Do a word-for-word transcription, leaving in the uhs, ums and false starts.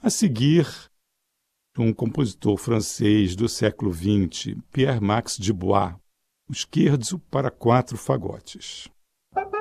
A seguir, um compositor francês do século vinte, Pierre Max Dubois, o Scherzo para quatro fagotes.